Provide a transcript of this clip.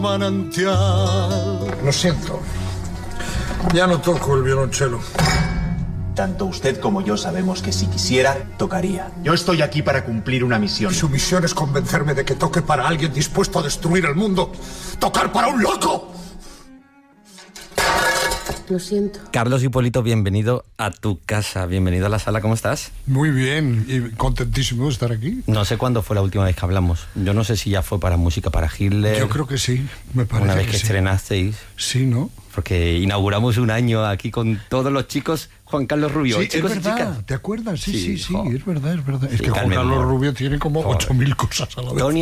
Manantial. Lo siento. Ya no toco el violonchelo. Tanto usted como yo sabemos que si quisiera, tocaría. Yo estoy aquí para cumplir una misión. Su misión es convencerme de que toque para alguien dispuesto a destruir el mundo. ¡Tocar para un loco! Lo siento. Carlos Hipólito, bienvenido a tu casa. Bienvenido a la sala, ¿cómo estás? Muy bien, y contentísimo de estar aquí. No sé cuándo fue la última vez que hablamos. Yo no sé si ya fue para música para Hitler. Yo creo que sí, me parece. Una vez que sí. estrenasteis. Sí, ¿no? Porque inauguramos un año aquí con todos los chicos. Juan Carlos Rubio. Sí, chicos es y verdad, chicas. ¿te acuerdas? Sí, Sí, sí, jo. es verdad. Es Sí, que Juan Carmen Carlos Moro. Rubio tiene como Joder. 8.000 cosas a la vez. Tony